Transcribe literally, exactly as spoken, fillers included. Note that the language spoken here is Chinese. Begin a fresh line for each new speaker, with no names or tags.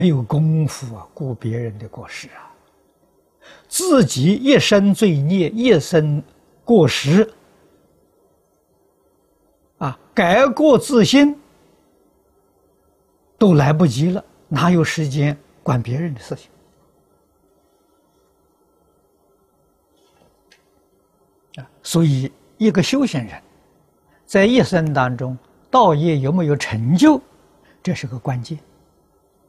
没有功夫啊，顾别人的过失啊，自己一生罪孽，一生过失啊，改过自新都来不及了，哪有时间管别人的事情啊？所以，一个修行人在一生当中，道业有没有成就，这是个关键。